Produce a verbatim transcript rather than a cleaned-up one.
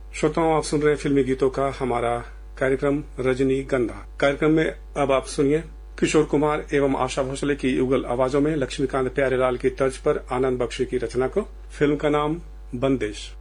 श्रोताओं, आप सुन रहे हैं फिल्मी गीतों का हमारा कार्यक्रम रजनीगंधा। कार्यक्रम में अब आप सुनिए किशोर कुमार एवं आशा भोसले की युगल आवाजों में लक्ष्मीकांत प्यारेलाल की तर्ज पर आनंद बख्शी की रचना को। फिल्म का नाम बंदिश।